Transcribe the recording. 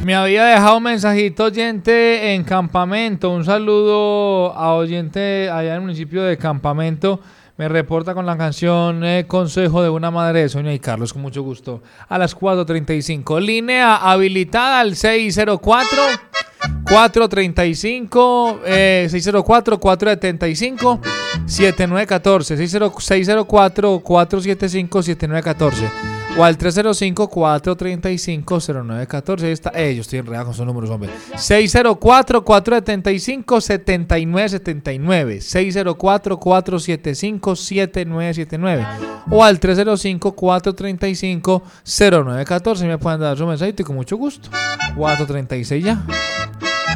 Me había dejado un mensajito oyente en Campamento. Un saludo a oyente allá en el municipio de Campamento. Me reporta con la canción Consejo de una Madre de Sonia y Carlos, con mucho gusto. A las 4:35. Línea habilitada al 604-435, 604-475-7914, 604-475-7914 o al 305-435-0914. Ahí está. Yo estoy enredado con esos números, hombre. 604-475-7979, 604-475-7979 o al 305-435-0914. Me pueden dar su mensajito y con mucho gusto. 4:36 ya.